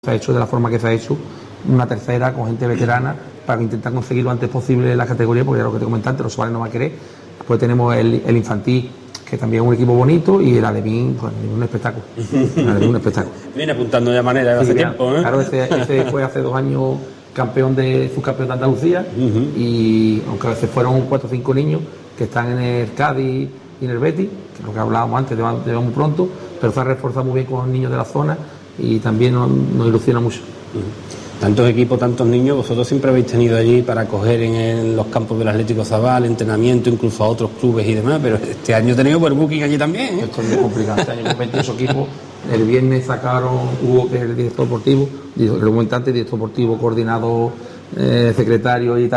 Se ha hecho de la forma que se ha hecho, una tercera con gente veterana para intentar conseguir lo antes posible la categoría, porque ya lo que te comenté antes, los chavales no va a querer. Después tenemos el infantil, que también es un equipo bonito, y el alevín, pues un espectáculo. El alevín, un espectáculo. Viene apuntando ya manera de hace tiempo, ¿eh? Claro, ese fue hace 2 años subcampeón de Andalucía, y aunque a veces fueron 4 o 5 niños que están en el Cádiz y en el Betis, que es lo que hablábamos antes, de muy pronto, pero se ha reforzado muy bien con los niños de la zona y también nos ilusiona mucho. Tantos equipos, tantos niños, vosotros siempre habéis tenido allí para coger en los campos del Atlético Zabal, entrenamiento, incluso a otros clubes y demás, pero este año he tenido overbooking allí también, ¿eh? Esto es muy complicado, este año con 28 equipos. El viernes sacaron Hugo, que es el director deportivo, el comentante, director deportivo, coordinador, secretario y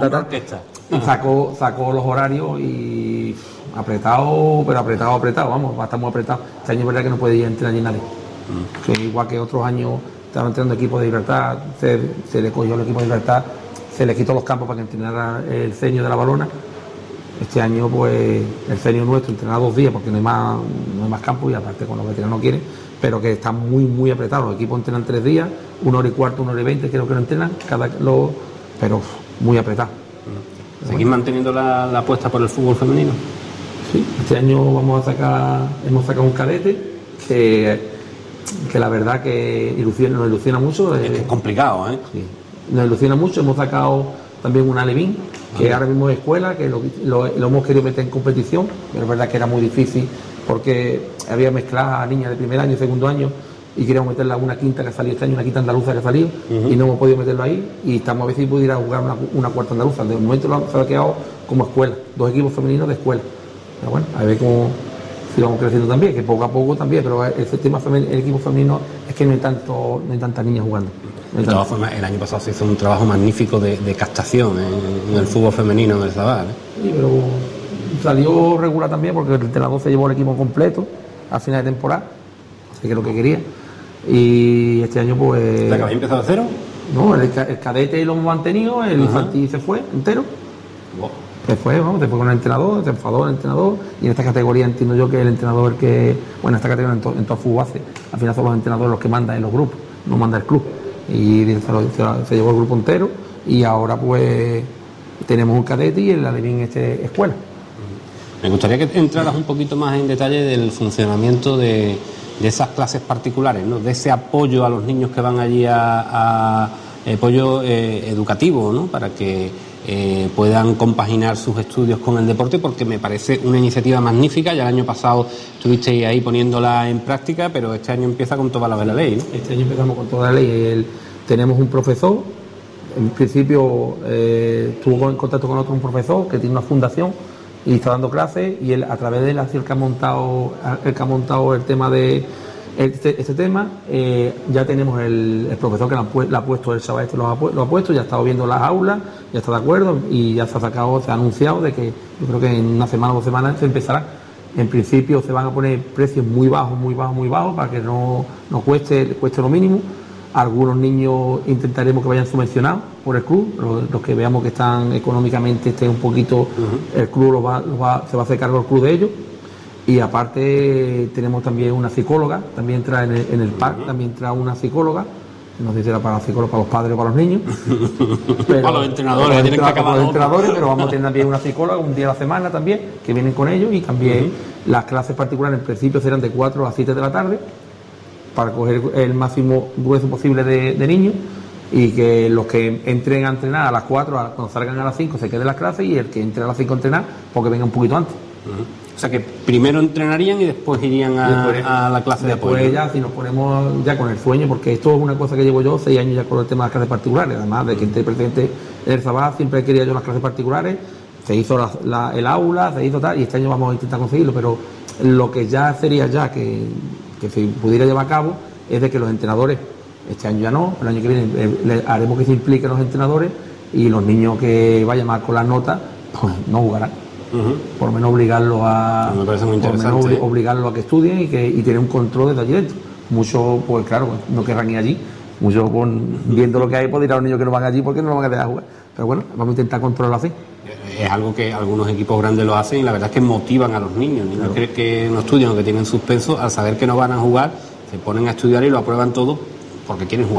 y sacó los horarios y apretado, vamos, va a estar muy apretado. Este año es verdad que no puede ir a entrenar allí nadie. Que igual que otros años estaban entrenando equipos de Libertad, se le cogió el equipo de Libertad, se le quitó los campos para que entrenara el Cenio de la Balona. Este año pues el Cenio nuestro entrena 2 días porque no hay más campos, y aparte con los veteranos no quieren, pero que está muy apretado. Los equipos entrenan 3 días, 1 hora y cuarto, 1 hora y 20, creo que lo entrenan, pero muy apretado. ¿Seguís manteniendo la apuesta por el fútbol femenino? Sí, este año hemos sacado un cadete que la verdad que nos ilusiona mucho. Es que es complicado, ¿eh? Sí, nos ilusiona mucho. Hemos sacado también un alevín, que ahora mismo es escuela, que lo hemos querido meter en competición, pero es verdad que era muy difícil porque había mezcladas a niñas de primer año y segundo año, y queríamos meterla a una quinta que ha salido este año, una quinta andaluza que ha salido, y no hemos podido meterlo ahí, y estamos a ver si pudiera jugar una cuarta andaluza. De momento se ha quedado como escuela, 2 equipos femeninos de escuela. Pero bueno, a ver cómo si vamos creciendo también, que poco a poco también, pero el equipo femenino es que no hay tantas niñas jugando. De todas formas, el año pasado se hizo un trabajo magnífico de captación en el fútbol femenino en el Zabal, ¿eh? Sí, pero salió regular también porque el entrenador se llevó el equipo completo a final de temporada, así que es lo que quería. Y este año pues... ¿La que habéis empezado de cero? No, el cadete lo hemos mantenido, el infantil se fue entero. Se fue con el entrenador, se enfadó el entrenador, y en esta categoría entiendo yo que el entrenador en esta categoría en todo fútbol hace, al final son los entrenadores los que mandan en los grupos, no manda el club, y se llevó el grupo entero, y ahora pues tenemos un cadete y el alevín escuela. Me gustaría que entraras un poquito más en detalle del funcionamiento de esas clases particulares, ¿no? De ese apoyo a los niños que van allí a apoyo educativo, ¿no? Para que puedan compaginar sus estudios con el deporte, porque me parece una iniciativa magnífica. Ya el año pasado estuvisteis ahí poniéndola en práctica, pero este año empieza con toda la ley, ¿no? Este año empezamos con toda la ley. Tenemos un profesor, en principio estuvo en contacto con un profesor que tiene una fundación y está dando clases, y él, a través de él, el que ha montado el tema de este tema, ya tenemos el profesor que le ha puesto el chaval, lo ha puesto, ya ha estado viendo las aulas, ya está de acuerdo, y ya se ha anunciado de que yo creo que en una semana o 2 semanas se empezará. En principio se van a poner precios muy bajos para que no cueste lo mínimo. Algunos niños intentaremos que vayan subvencionados por el club, los que veamos que están económicamente un poquito, el club se va a hacer cargo el club de ellos. Y aparte tenemos también una psicóloga, también entra en el PAC, también entra una psicóloga, no sé si era para los psicólogos, para los padres o para los niños. Pero, para los entrenadores, pero vamos a tener también una psicóloga un día a la semana también, que vienen con ellos, y también las clases particulares en principio serán de 4 a 7 de la tarde, para coger el máximo grueso posible de niños, y que los que entren a entrenar a las 4, cuando salgan a las 5 se queden las clases, y el que entre a las 5 a entrenar, porque venga un poquito antes. O sea que primero entrenarían y después irían a la clase de apoyo. Después ya, si nos ponemos ya con el sueño, porque esto es una cosa que llevo yo 6 años ya con el tema de las clases particulares, además de que esté presente en el Zabal, siempre quería yo las clases particulares, se hizo el aula, se hizo tal, y este año vamos a intentar conseguirlo, pero lo que ya sería ya que se pudiera llevar a cabo es de que los entrenadores, este año ya no, el año que viene haremos que se impliquen los entrenadores, y los niños que vayan más con las notas, pues no jugarán. Por lo menos obligarlos a a que estudien y tener un control desde allí dentro. Muchos, pues claro, no querrán ir allí, muchos viendo lo que hay, pues dirán a los niños que no van allí porque no lo van a dejar jugar, pero bueno, vamos a intentar controlarlo así. Es algo que algunos equipos grandes lo hacen, y la verdad es que motivan a los niños que no estudian o que tienen suspenso, al saber que no van a jugar, se ponen a estudiar y lo aprueban todo, porque quieren jugar.